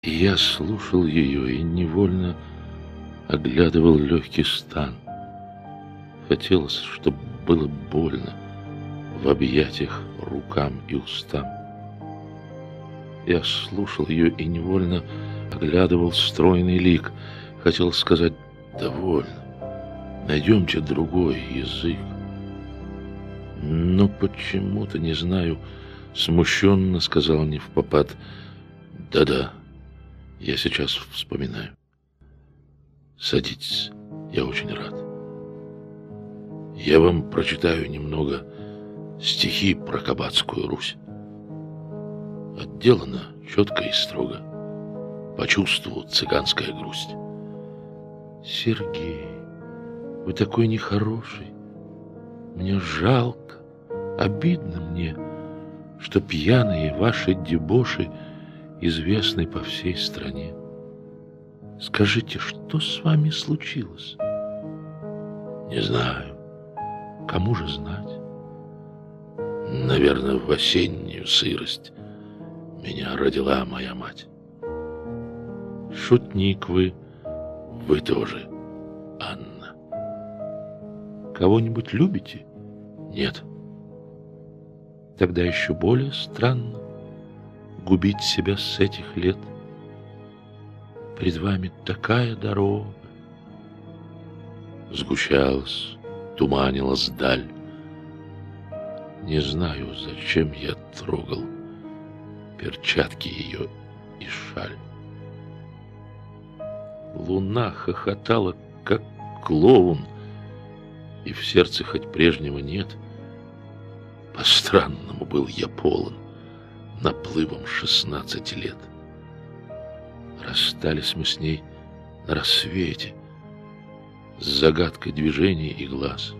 И я слушал ее и невольно оглядывал легкий стан. Хотелось, чтобы было больно в объятиях рукам и устам. Я слушал ее и невольно оглядывал стройный лик. Хотел сказать: довольно, найдемте другой язык. Но почему-то, не знаю, смущенно сказал невпопад: да-да, я сейчас вспоминаю. Садитесь, я очень рад. Я вам прочитаю немного стихи про Кабацкую Русь. Отделано четко и строго, по чувству цыганская грусть. Сергей, вы такой нехороший. Мне жалко, обидно мне, что пьяные ваши дебоши известны по всей стране. Скажите, что с вами случилось? Не знаю. Кому же знать? Наверное, в осеннюю сырость меня родила моя мать. Шутник вы тоже, Анна. Кого-нибудь любите? Нет. Тогда еще более странно губить себя с этих лет. Пред вами такая дорога. Сгущалась, туманилась даль. Не знаю, зачем я трогал перчатки ее и шаль. Луна хохотала, как клоун, и в сердце хоть прежнего нет. По-странному был я полон наплывом 16 лет. Расстались мы с ней на рассвете, с загадкой движений и глаз.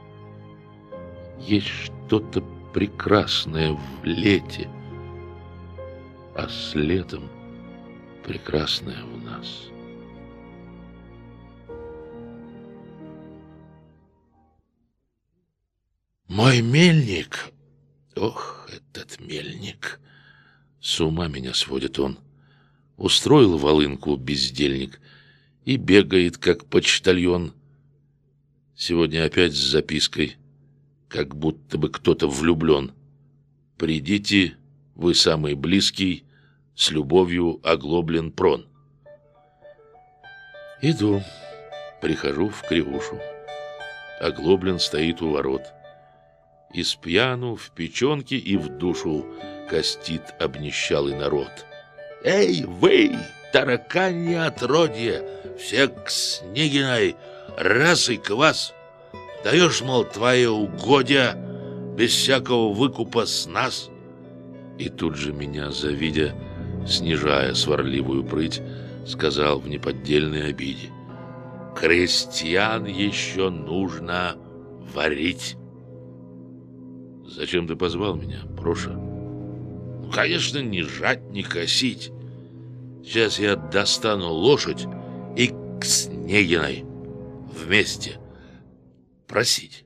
Есть что-то прекрасное в лете, а с летом прекрасное в нас. Мой мельник, ох, этот мельник, с ума меня сводит он. Устроил волынку бездельник и бегает, как почтальон. Сегодня опять с запиской, как будто бы кто-то влюблен. Придите, вы самый близкий, с любовью Оглоблен Прон. Иду, прихожу в Кривушу. Оглоблен стоит у ворот. И с пьяну в печенке и в душу костит обнищалый народ. Эй, вы, тараканье отродье, все к Снегиной, раз и квас. Даешь, мол, твое угодья без всякого выкупа с нас. И тут же меня, завидя, снижая сварливую прыть, сказал в неподдельной обиде: крестьян еще нужно варить. Зачем ты позвал меня, Проша? Ну, конечно, не жать, не косить. Сейчас я достану лошадь и к Снегиной вместе просить.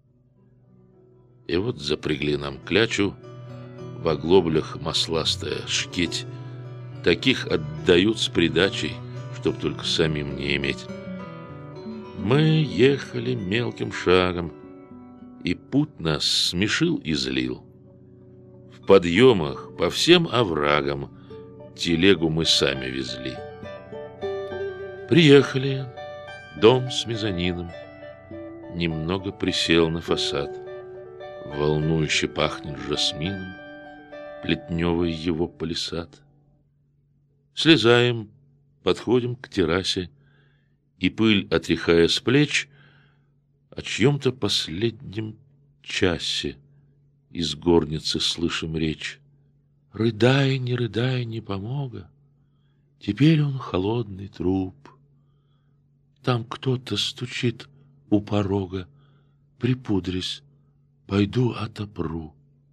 И вот запрягли нам клячу, в оглоблях масластая шкеть. Таких отдают с придачей, чтоб только самим не иметь. Мы ехали мелким шагом, и путь нас смешил и злил. В подъемах по всем оврагам телегу мы сами везли. Приехали, дом с мезонином, немного присел на фасад. Волнующе пахнет жасмином, плетневый его палисад. Слезаем, подходим к террасе, и пыль, отряхая с плеч, о чьем-то последнем часе из горницы слышим речь. Рыдай, не помога, теперь он холодный труп. Там кто-то стучит у порога, припудрясь, пойду отопру.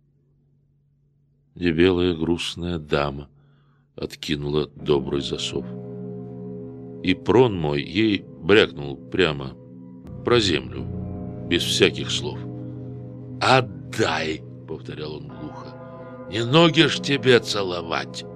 Дебелая грустная дама откинула добрый засов. И Прон мой ей брякнул прямо про землю, без всяких слов. «Отдай!» — повторял он глухо. «Не ноги ж тебе целовать,